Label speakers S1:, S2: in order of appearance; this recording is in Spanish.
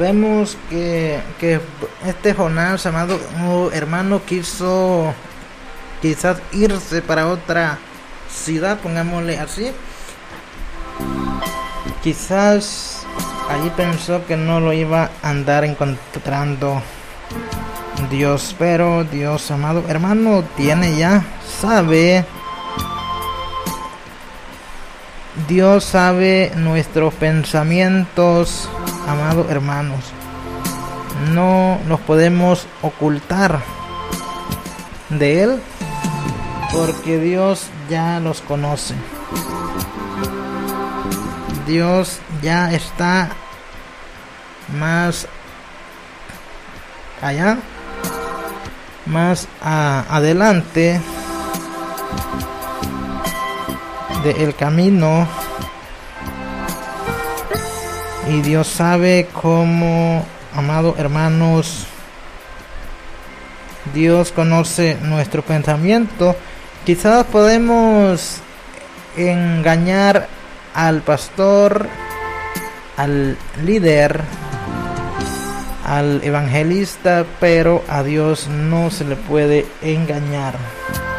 S1: vemos que este Jonás, amado hermano, quiso quizás irse para otra ciudad, pongámosle así. Quizás allí pensó que no lo iba a andar encontrando Dios, pero Dios, amado hermano, sabe. Dios sabe nuestros pensamientos, amados hermanos. No los podemos ocultar de Él, porque Dios ya los conoce. Dios ya está más allá, más adelante del camino, y Dios sabe cómo, amados hermanos, Dios conoce nuestro pensamiento. Quizás podemos engañar al pastor, al líder, al evangelista, pero a Dios no se le puede engañar.